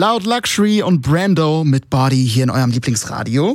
Loud Luxury und Brando mit Body hier in eurem Lieblingsradio.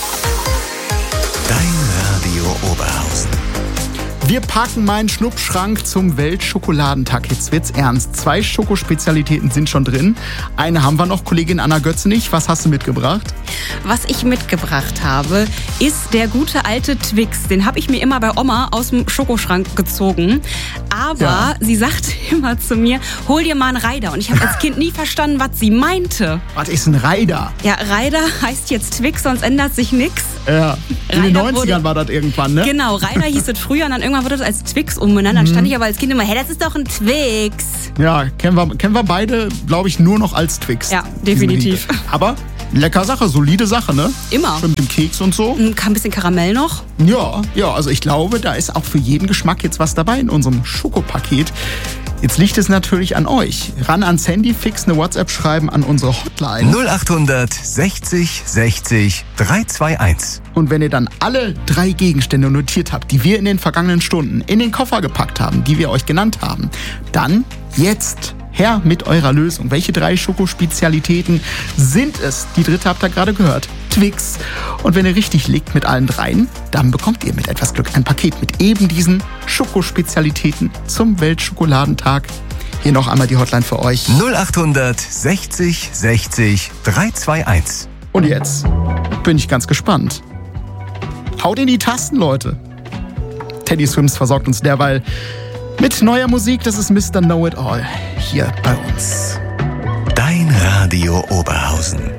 Dein Radio Oberhausen. Wir packen meinen Schnuppschrank zum Weltschokoladentag. Jetzt wird's ernst. 2 Schokospezialitäten sind schon drin. Eine haben wir noch, Kollegin Anna Götzenich. Was hast du mitgebracht? Was ich mitgebracht habe, ist der gute alte Twix. Den habe ich mir immer bei Oma aus dem Schokoschrank gezogen. Aber sie sagte immer zu mir, hol dir mal einen Reider. Und ich habe als Kind nie verstanden, was sie meinte. Was ist ein Reider? Ja, Reider heißt jetzt Twix, sonst ändert sich nichts. Ja, in den 90ern war das irgendwann, ne? Genau, Reider hieß es früher und dann irgendwann wurde das als Twix umbenannt. Dann stand ich aber als Kind immer, hey, das ist doch ein Twix. Ja, kennen wir beide, glaube ich, nur noch als Twix. Ja, definitiv. Aber lecker Sache, solide Sache, ne? Immer. Schön mit dem Keks und so. Ein bisschen Karamell noch. Ja, also ich glaube, da ist auch für jeden Geschmack jetzt was dabei in unserem Schokopaket. Jetzt liegt es natürlich an euch. Ran ans Handy, fix eine WhatsApp schreiben an unsere Hotline. 0800 60 60 321. Und wenn ihr dann alle 3 Gegenstände notiert habt, die wir in den vergangenen Stunden in den Koffer gepackt haben, die wir euch genannt haben, dann jetzt her mit eurer Lösung. Welche 3 Schokospezialitäten sind es? Die dritte habt ihr gerade gehört. Twix. Und wenn ihr richtig liegt mit allen 3, dann bekommt ihr mit etwas Glück ein Paket mit eben diesen Schokospezialitäten zum Weltschokoladenttag. Hier noch einmal die Hotline für euch. 0800 60 60 321. Und jetzt bin ich ganz gespannt. Haut in die Tasten, Leute. Teddy Swims versorgt uns derweil mit neuer Musik. Das ist Mr. Know It All hier bei uns. Dein Radio Oberhausen.